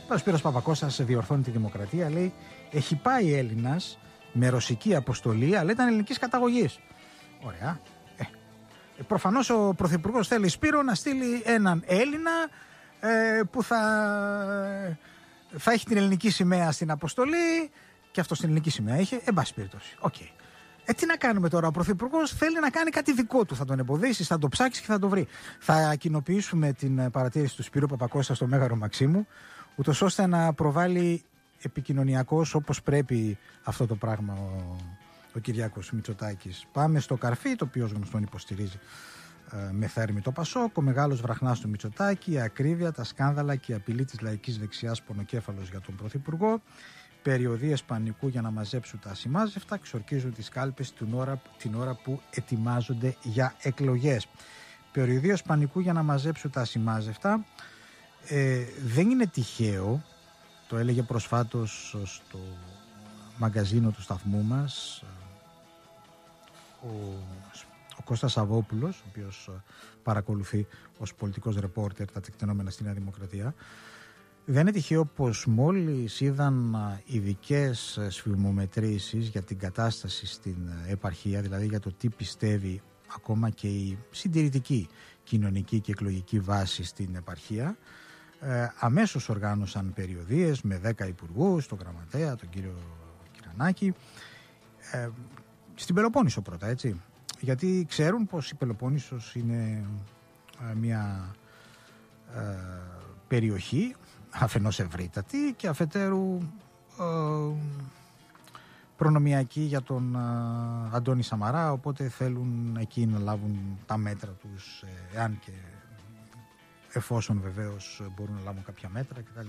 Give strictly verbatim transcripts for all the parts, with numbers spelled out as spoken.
Ο Σπύρος Παπακώστας διορθώνει τη Δημοκρατία, λέει, έχει πάει Έλληνας με ρωσική αποστολή, αλλά ήταν ελληνικής καταγωγής. Ωραία. Ε, προφανώς ο Πρωθυπουργός θέλει, Σπύρο, να στείλει έναν Έλληνα ε, που θα, θα έχει την ελληνική σημαία στην αποστολή, και αυτό την ελληνική σημαία είχε, εν πάση περιπτώσει. Οκ. Okay. Ε, τι να κάνουμε τώρα, ο Πρωθυπουργός θέλει να κάνει κάτι δικό του. Θα τον εμποδίσει, θα το ψάξει και θα το βρει. Θα κοινοποιήσουμε την παρατήρηση του Σπύρου Παπακώστα στο Μέγαρο Μαξίμου, ούτως ώστε να προβάλλει επικοινωνιακώς όπως πρέπει αυτό το πράγμα ο, ο Κυριάκος Μητσοτάκης. Πάμε στο Καρφί, το οποίο ως γνωστόν υποστηρίζει ε, με θέρμη το Πασόκ, ο μεγάλος βραχνάς του Μητσοτάκη, η ακρίβεια, τα σκάνδαλα και η απειλή της λαϊκής δεξιάς πονοκέφαλος για τον Πρωθυπουργό. Περιοδίες πανικού για να μαζέψουν τα ασημάζευτα, ξορκίζουν τις κάλπες την ώρα, την ώρα που ετοιμάζονται για εκλογές. Περιοδίες πανικού για να μαζέψουν τα ασημάζευτα. Ε, δεν είναι τυχαίο, το έλεγε προσφάτως στο μαγκαζίνο του σταθμού μας ο, ο Κώστας Σαββόπουλος, ο οποίος παρακολουθεί ως πολιτικός ρεπόρτερ τα τεκτενόμενα στη Νέα Δημοκρατία. Δεν είναι τυχαίο πως μόλις είδαν ειδικές σφιγμομετρήσεις για την κατάσταση στην επαρχία, δηλαδή για το τι πιστεύει ακόμα και η συντηρητική κοινωνική και εκλογική βάση στην επαρχία, ε, αμέσως οργάνωσαν περιοδίες με δέκα υπουργούς, τον γραμματέα, τον κύριο Κυρανάκη, ε, στην Πελοπόννησο πρώτα, έτσι, γιατί ξέρουν πως η Πελοπόννησος είναι ε, μια ε, περιοχή αφενός ευρύτατη και αφετέρου ε, προνομιακή για τον ε, Αντώνη Σαμαρά, οπότε θέλουν εκεί να λάβουν τα μέτρα τους, ε, εάν και εφόσον βεβαίως μπορούν να λάβουν κάποια μέτρα κτλ.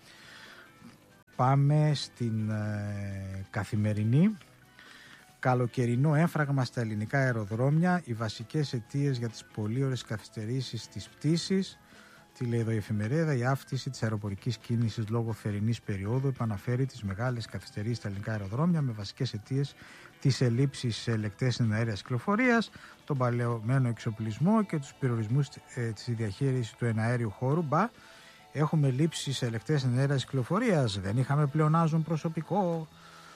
Πάμε στην ε, Καθημερινή. Καλοκαιρινό έμφραγμα στα ελληνικά αεροδρόμια, οι βασικές αιτίες για τις πολύ ώρες καθυστερήσεις της πτήσης. Τι λέει εδώ η εφημερίδα? Η αύξηση της αεροπορικής κίνησης λόγω θερινής περίοδου επαναφέρει τις μεγάλες καθυστερήσεις στα ελληνικά αεροδρόμια, με βασικές αιτίες τις ελλείψεις σε ελεκτές εναέρειας κυκλοφορίας, τον παλαιωμένο εξοπλισμό και τους περιορισμούς ε, της διαχείρισης του εναέριου χώρου. Μπα, έχουμε λήψεις σε ελεκτές εναέρειας κυκλοφορίας, δεν είχαμε πλεονάζον προσωπικό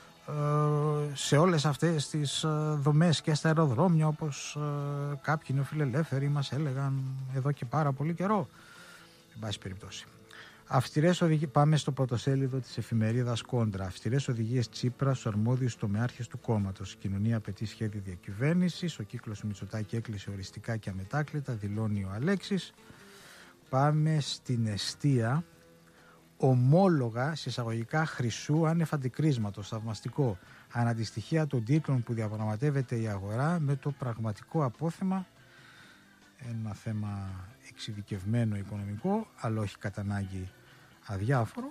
ε, σε όλες αυτές τις ε, δομές και στα αεροδρόμια, όπως ε, κάποιοι νεοφιλελεύθεροι μας έλεγαν εδώ και πάρα πολύ καιρό. Εν πάση περιπτώσει. Αυστηρές οδηγίες, πάμε στο πρωτοσέλιδο της εφημερίδας Κόντρα. Αυστηρές οδηγίες Τσίπρα στους αρμόδιους τομεάρχες του κόμματος. Η κοινωνία απαιτεί σχέδιο διακυβέρνησης. Ο κύκλος Μητσοτάκη έκλεισε οριστικά και αμετάκλητα, δηλώνει ο Αλέξης. Πάμε στην Εστία. Ομόλογα σε εισαγωγικά χρυσού άνευ αντικρίσματος. Θαυμαστικό. Αναντιστοιχεία των τίτλων που διαπραγματεύεται η αγορά με το πραγματικό απόθεμα. Ένα θέμα εξειδικευμένο οικονομικό, αλλά όχι κατά ανάγκη αδιάφορο.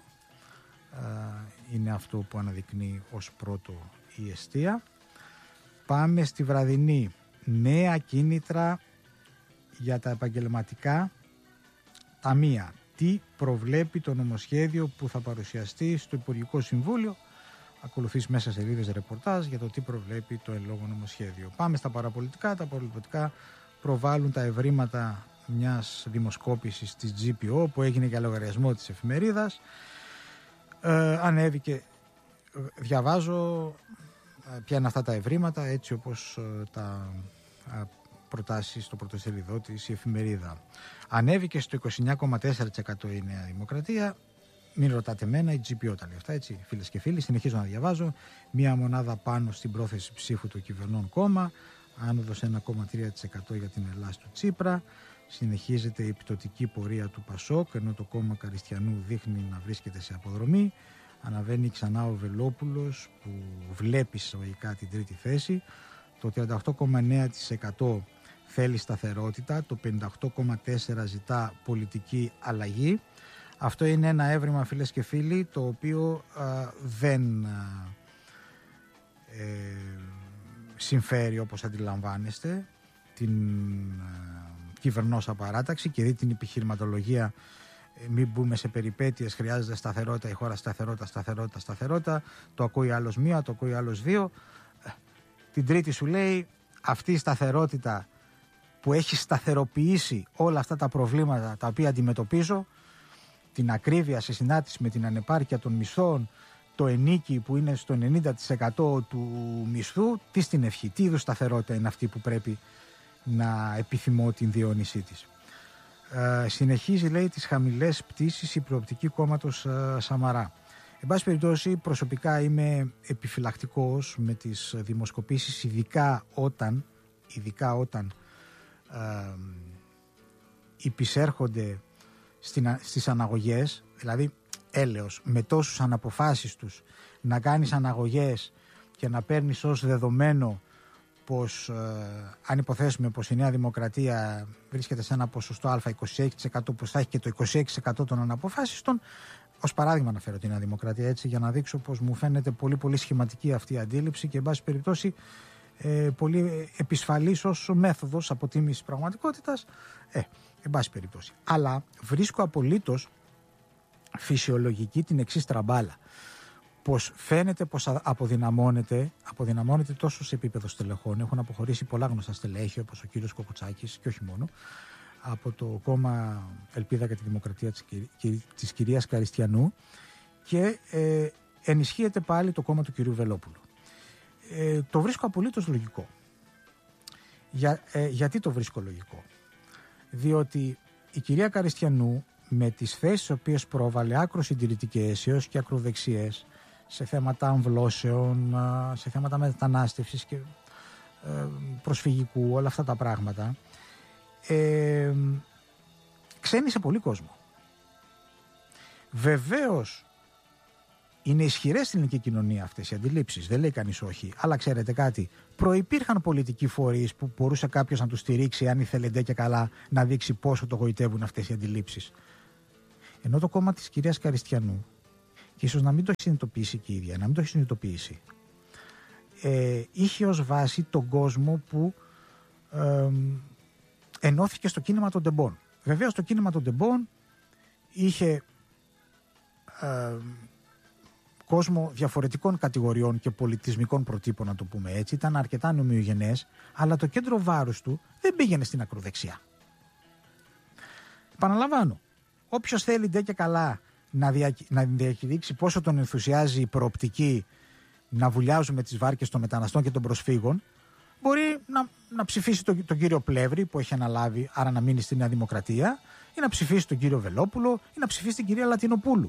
Είναι αυτό που αναδεικνύει ως πρώτο η Εστία. Πάμε στη Βραδινή. Νέα κίνητρα για τα επαγγελματικά ταμεία. Τι προβλέπει το νομοσχέδιο που θα παρουσιαστεί στο Υπουργικό Συμβούλιο? Ακολουθείς μέσα σελίδες ρεπορτάζ για το τι προβλέπει το εν λόγω νομοσχέδιο. Πάμε στα παραπολιτικά. Τα παραπολιτικά προβάλλουν τα ευρήματα μιας δημοσκόπησης της τζι πι ο που έγινε για λογαριασμό της εφημερίδας. Ε, ανέβηκε, διαβάζω ε, ποια είναι αυτά τα ευρήματα, έτσι όπως ε, τα ε, προτάσει στο πρωτοσέλιδό της η εφημερίδα. Ανέβηκε στο είκοσι εννιά κόμμα τέσσερα τοις εκατό η Νέα Δημοκρατία. Μην ρωτάτε εμένα, η τζι πι ο τα λέει αυτά, έτσι, φίλες και φίλοι. Συνεχίζω να διαβάζω. Μία μονάδα πάνω στην πρόθεση ψήφου του κυβερνών κόμμα. Άνοδος ένα κόμμα τρία τοις εκατό για την Ελλάς του Τσίπρα. Συνεχίζεται η πτωτική πορεία του Πασόκ, ενώ το κόμμα Καριστιανού δείχνει να βρίσκεται σε αποδρομή. Αναβαίνει ξανά ο Βελόπουλος, που βλέπει εισαγωγικά την τρίτη θέση. Το τριάντα οκτώ κόμμα εννέα τοις εκατό θέλει σταθερότητα, το πενήντα οκτώ κόμμα τέσσερα τοις εκατό ζητά πολιτική αλλαγή. Αυτό είναι ένα έβριμα, φίλες και φίλοι, το οποίο α, δεν α, ε, συμφέρει, όπως αντιλαμβάνεστε, την α, κυβερνόσα παράταξη, και δει την επιχειρηματολογία. Μην μπούμε σε περιπέτειες, χρειάζεται σταθερότητα η χώρα, σταθερότητα, σταθερότητα, σταθερότητα. Το ακούει άλλος μία, το ακούει άλλος δύο. Την τρίτη σου λέει, αυτή η σταθερότητα που έχει σταθεροποιήσει όλα αυτά τα προβλήματα τα οποία αντιμετωπίζω, την ακρίβεια σε συνάρτηση με την ανεπάρκεια των μισθών, το ενίκη που είναι στο ενενήντα τοις εκατό του μισθού, τι στην ευχή, τι είδους σταθερότητα είναι αυτή που πρέπει να επιθυμώ την διαιώνισή της. Ε, συνεχίζει, λέει, τις χαμηλές πτήσεις η προοπτική κόμματος ε, Σαμαρά. Εν πάση περιπτώσει, προσωπικά είμαι επιφυλακτικός με τις δημοσκοπήσεις, ειδικά όταν, ειδικά όταν ε, υπησέρχονται στην, στις αναγωγές, δηλαδή έλεος, με τόσους αναποφάσεις τους να κάνεις αναγωγές και να παίρνεις ως δεδομένο πως, ε, αν υποθέσουμε πως η Νέα Δημοκρατία βρίσκεται σε ένα ποσοστό α είκοσι έξι τοις εκατό, πως θα έχει και το είκοσι έξι τοις εκατό των αναποφάσιστων, ως παράδειγμα αναφέρω τη Νέα Δημοκρατία έτσι για να δείξω πως μου φαίνεται πολύ πολύ σχηματική αυτή η αντίληψη και εν πάση περιπτώσει ε, πολύ επισφαλής ως μέθοδος αποτίμησης πραγματικότητας, ε, εν πάση περιπτώσει. Αλλά βρίσκω απολύτως φυσιολογική την εξής τραμπάλα. Πως φαίνεται πως αποδυναμώνεται, αποδυναμώνεται τόσο σε επίπεδο στελεχών. Έχουν αποχωρήσει πολλά γνωστά στελέχη, όπως ο κύριος Κοκοτσάκης και όχι μόνο, από το κόμμα Ελπίδα για τη Δημοκρατία της, της κυρίας Καριστιανού, και ε, ενισχύεται πάλι το κόμμα του κυρίου Βελόπουλου. Ε, το βρίσκω απολύτως λογικό. Για, ε, γιατί το βρίσκω λογικό? Διότι η κυρία Καριστιανού, με τις θέσεις τις οποίες πρόβαλε, άκρο συντηρητικές έως και ακροδεξιές, σε θέματα αμβλώσεων, σε θέματα μετανάστευσης και ε, προσφυγικού, όλα αυτά τα πράγματα, ε, ξένησε πολύ κόσμο. Βεβαίως είναι ισχυρές στην ελληνική κοινωνία αυτές οι αντιλήψεις, δεν λέει κανείς όχι, αλλά ξέρετε κάτι, προϋπήρχαν πολιτικοί φορείς που μπορούσε κάποιος να τους στηρίξει, αν ήθελε ντε και καλά να δείξει πόσο το γοητεύουν αυτές οι αντιλήψεις. Ενώ το κόμμα της κυρίας Καριστιανού, και ίσως να μην το έχει συνειδητοποιήσει και η ίδια, να μην το έχει συνειδητοποιήσει, ε, είχε ως βάση τον κόσμο που ε, ενώθηκε στο κίνημα των τεμπών. Βεβαίως το κίνημα των τεμπών είχε ε, κόσμο διαφορετικών κατηγοριών και πολιτισμικών προτύπων, να το πούμε έτσι, ήταν αρκετά νομιογενές, αλλά το κέντρο βάρους του δεν πήγαινε στην ακροδεξιά. Επαναλαμβάνω, όποιος θέλει ντε και καλά να, δια, να διακηρύξει πόσο τον ενθουσιάζει η προοπτική να βουλιάζουμε τις βάρκες των μεταναστών και των προσφύγων, μπορεί να, να ψηφίσει τον, τον κύριο Πλεύρη που έχει αναλάβει, άρα να μείνει στη Νέα Δημοκρατία, ή να ψηφίσει τον κύριο Βελόπουλο, ή να ψηφίσει την κυρία Λατινοπούλου.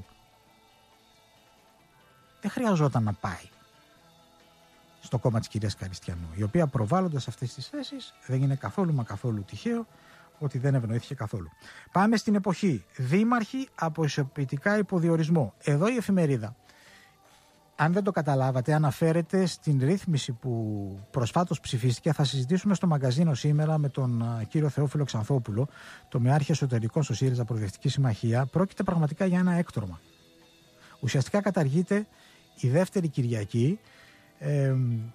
Δεν χρειαζόταν να πάει στο κόμμα της κυρίας Καριστιανού, η οποία προβάλλοντας αυτές τις θέσεις δεν είναι καθόλου μα καθόλου τυχαίο ότι δεν ευνοήθηκε καθόλου. Πάμε στην εποχή. Δήμαρχοι από ισοποιητικά υποδιορισμό. Εδώ η εφημερίδα, αν δεν το καταλάβατε, αναφέρεται στην ρύθμιση που προσφάτως ψηφίστηκε. Θα συζητήσουμε στο μαγκαζίνο σήμερα με τον κύριο Θεόφιλο Ξανθόπουλο, τομεάρχη εσωτερικών στο ΣΥΡΙΖΑ Προοδευτική Συμμαχία. Πρόκειται πραγματικά για ένα έκτρωμα. Ουσιαστικά καταργείται η δεύτερη Κυριακή. Ε,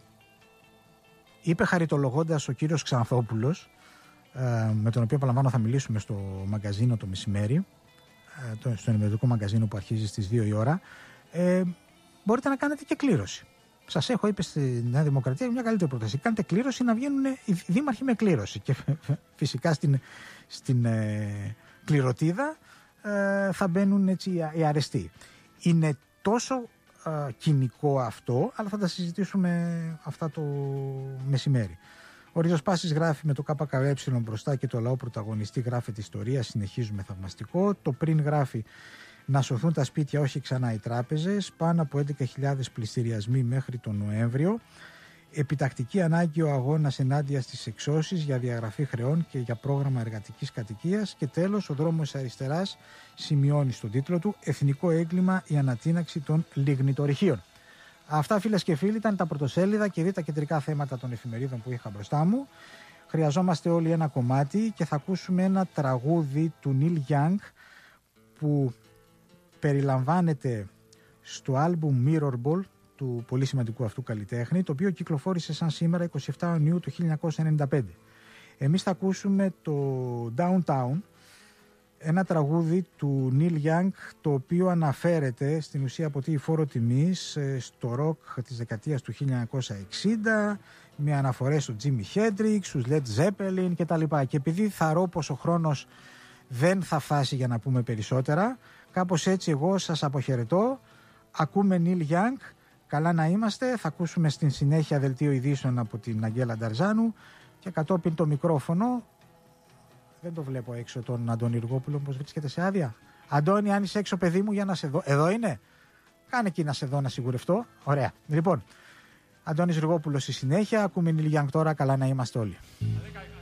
είπε χαριτολογώντας ο κύριος Ξανθόπουλος, ε, με τον οποίο επαναλαμβάνω θα μιλήσουμε στο μαγκαζίνο το μεσημέρι, ε, το, στο ενημερωτικό μαγκαζίνο που αρχίζει στις δύο η ώρα, ε, μπορείτε να κάνετε και κλήρωση. Σας έχω, είπε στη Νέα Δημοκρατία, μια καλύτερη πρόταση. Κάντε κλήρωση να βγαίνουν οι δήμαρχοι με κλήρωση. Και φυσικά στην, στην ε, κληρωτίδα ε, θα μπαίνουν έτσι οι αρεστοί. Είναι τόσο ε, κοινικό αυτό, αλλά θα τα συζητήσουμε αυτά το μεσημέρι. Ο Ριζοσπάσης γράφει με το ΚΚΕ μπροστά και το λαό πρωταγωνιστή, γράφεται ιστορία, συνεχίζουμε θαυμαστικό. Το πριν γράφει να σωθούν τα σπίτια, όχι ξανά οι τράπεζες, πάνω από έντεκα χιλιάδες πληστηριασμοί μέχρι τον Νοέμβριο. Επιτακτική ανάγκη ο αγώνας ενάντια στις εξώσεις για διαγραφή χρεών και για πρόγραμμα εργατικής κατοικίας. Και τέλος, ο δρόμος της αριστεράς σημειώνει στον τίτλο του «Εθνικό έγκλημα η ανατείναξη των λιγνητορυχείων». Αυτά, φίλες και φίλοι, ήταν τα πρωτοσέλιδα και δει τα κεντρικά θέματα των εφημερίδων που είχα μπροστά μου. Χρειαζόμαστε όλοι ένα κομμάτι και θα ακούσουμε ένα τραγούδι του Νίλ Γιάνγκ που περιλαμβάνεται στο άλμπουμ Mirrorball του πολύ σημαντικού αυτού καλλιτέχνη, το οποίο κυκλοφόρησε σαν σήμερα εικοστή εβδόμη Ιουνίου του χίλια εννιακόσια ενενήντα πέντε. Εμείς θα ακούσουμε το Downtown, ένα τραγούδι του Νίλ Γιάνγκ, το οποίο αναφέρεται στην ουσία από τη φόρο τιμής στο ροκ της δεκαετίας του χίλια εννιακόσια εξήντα, με αναφορές στο Jimi Hendrix, στους Led Zeppelin κτλ. Και επειδή θαρώ πως ο χρόνος δεν θα φτάσει για να πούμε περισσότερα. Κάπως έτσι εγώ σας αποχαιρετώ. Ακούμε Neil Young. Καλά να είμαστε. Θα ακούσουμε στην συνέχεια δελτίο ειδήσεων από την Αγγέλα Νταρζάνου και κατόπιν το μικρόφωνο. Δεν το βλέπω έξω τον Αντώνη Ργόπουλο, πως βρίσκεται σε άδεια. Αντώνη, αν είσαι έξω, παιδί μου, για να σε δω. Εδώ είναι. Κάνε εκεί να σε δω, να σιγουρευτώ. Ωραία. Λοιπόν, Αντώνης Ργόπουλος στη συνέχεια. Ακούμε Neil Young τώρα. Καλά να είμαστε όλοι.